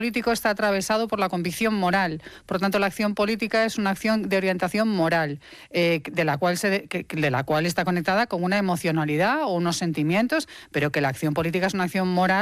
político está atravesado por la convicción moral. Por lo tanto, la acción política es una acción de orientación moral, de la cual está conectada con una emocionalidad o unos sentimientos, pero que la acción política es una acción moral